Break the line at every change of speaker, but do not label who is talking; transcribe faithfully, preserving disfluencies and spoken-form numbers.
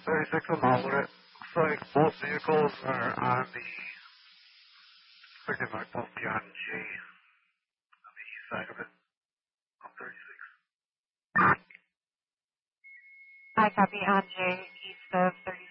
thirty-six on Holiday. Looks like both vehicles are on the, looks like they might both be on J, on the east side of it, on thirty-six.
I copy on J, east of thirty-six.